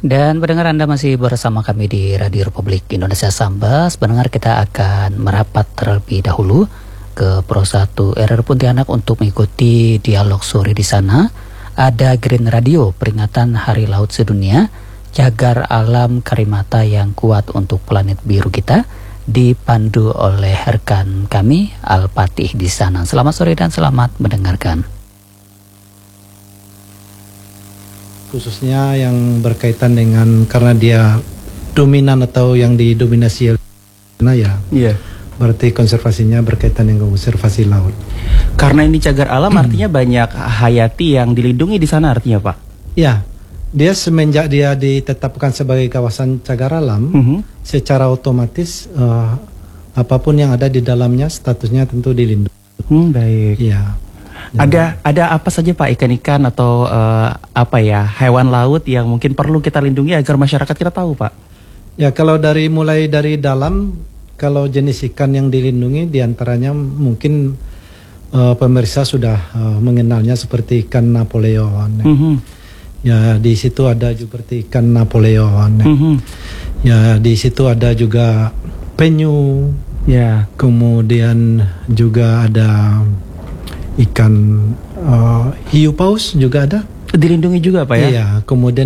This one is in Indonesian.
Dan pendengar, Anda masih bersama kami di Radio Republik Indonesia Sambas. Pendengar, kita akan merapat terlebih dahulu ke Pro 1 RR Pontianak untuk mengikuti dialog sore di sana. Ada Green Radio, peringatan Hari Laut Sedunia, jagar alam karimata yang kuat untuk planet biru kita, dipandu oleh rekan kami Al-Patih di sana. Selamat sore dan selamat mendengarkan. Khususnya yang berkaitan dengan karena dia dominan atau yang didominasi ya. Iya. Berarti konservasinya berkaitan dengan konservasi laut. Karena ini cagar alam artinya banyak hayati yang dilindungi di sana artinya, Pak. Ya. Dia semenjak dia ditetapkan sebagai kawasan cagar alam, secara otomatis apapun yang ada di dalamnya statusnya tentu dilindungi. Baik. Ya. Ada apa saja Pak, ikan-ikan atau hewan laut yang mungkin perlu kita lindungi agar masyarakat kita tahu, Pak? Ya, kalau mulai dari dalam, kalau jenis ikan yang dilindungi diantaranya mungkin pemirsa sudah mengenalnya seperti ikan Napoleon. Ya, di situ ada juga seperti ikan Napoleon. Ya, di situ ada juga penyu. Ya. Kemudian juga ada ikan hiu paus juga ada. Dilindungi juga, Pak ya? Iya, kemudian